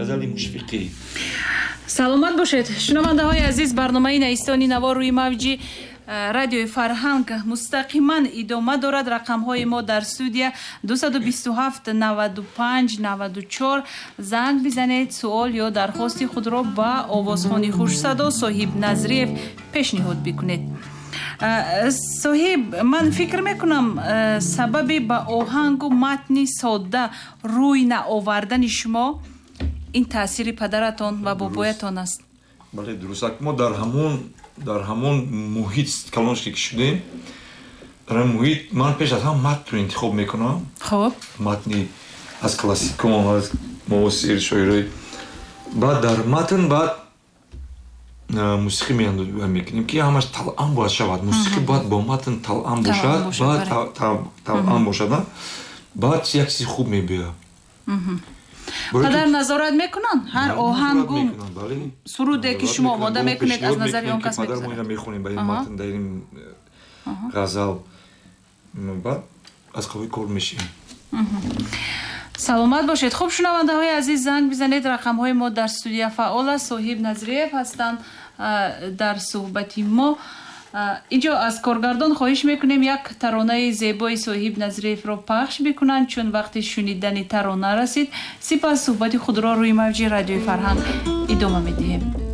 ғазали Мушфиқӣ. саломат бошед шунавандаҳои азиз, барномаи наистони наво рӯи мавҷи радиои Фарҳанг мустақиман идома дорад. рақамҳои мо дар студия 227 95 94 занг бизанед, суол ё дархости худро ба овозхони хушсадо Соҳиб Назриев пешниҳод бикунед. соҳиб, ман фикр мекунам сабаби ба оҳангу матни содда рӯй наовардани шумо ин таъсири падаратон ва бобоятон аст. бале дуруст. мо дар ҳамон муҳит калонш ки шудем, дар ҳамон муҳит ман пеш аз ҳам матнро интихоб мекунам. хоб матни аз классикон, аз муосир шоираи, баъд дар матн баъд мусиқӣ мекунем ки ҳамаш талъан бояд шавад. мусиқӣ бояд бо матн талъан бошад, баъд талъан бошад, баъд як чизи хуб мебиёяд. падар назорат мекунанд ҳар оҳангу суруде ки шумо омода мекунед аз назари он кас падар мо ина мехонем ба ин матн дар ин ғазал, баъд аз қавои кор мешавем. саломат бошед. хуб шунавандаҳои азиз, занг бизанед. рақамҳои мо дар студия фаъол аст. Соҳиб Назриев ҳастанд дар суҳбати мо. инҷо аз коргардон хоҳиш мекунем як таронаи зебои Соҳиб Назриевро пахш бикунанд, чун вақти шунидани тарона расид. сипас суҳбати худро рӯи мавҷи радиои Фарҳанг идома медиҳем.